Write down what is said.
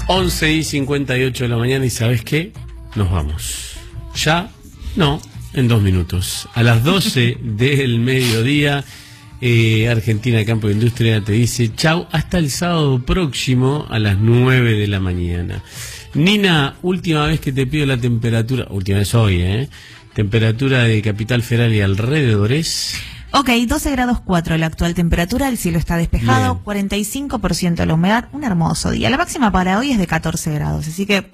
11:58 de la mañana y ¿sabes qué? Nos vamos. Ya, no, en 2 minutos. A las 12 del mediodía, Argentina Campo de Industria te dice chau, hasta el sábado próximo a las 9 de la mañana. Nina, última vez que te pido la temperatura, última vez hoy, temperatura de Capital Federal y alrededores. Ok, 12 grados 4 la actual temperatura, el cielo está despejado, bien. 45% la humedad, un hermoso día. La máxima para hoy es de 14 grados, así que